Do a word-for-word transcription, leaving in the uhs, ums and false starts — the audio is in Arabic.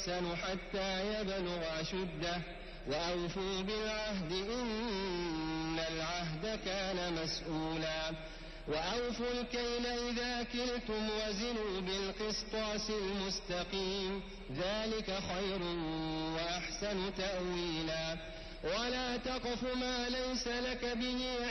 يحسن حتى يبلغ أشده وأوفوا بالعهد إن العهد كان مسؤولا وأوفوا الكيل إذا كلتم وزنوا بالقسطاس المستقيم ذلك خير وأحسن تأويلا ولا تقف ما ليس لك به